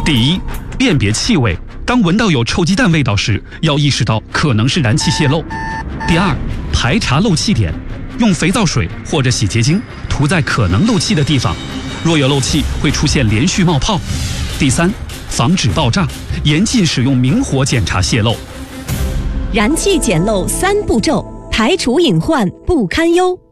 第一，辨别气味，当闻到有臭鸡蛋味道时，要意识到可能是燃气泄漏。第二，排查漏气点，用肥皂水或者洗洁精涂在可能漏气的地方，若有漏气会出现连续冒泡。第三，防止爆炸，严禁使用明火检查泄漏。 燃气检漏3步骤，排除隐患不堪忧。